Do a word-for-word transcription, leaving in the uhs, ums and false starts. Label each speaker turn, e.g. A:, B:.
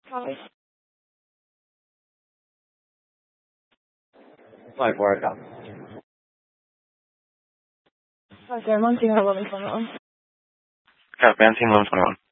A: Hi.
B: Five four account.
A: Hi, sir. Montino eleven twenty-one.
C: Got Vancine eleven twenty-one.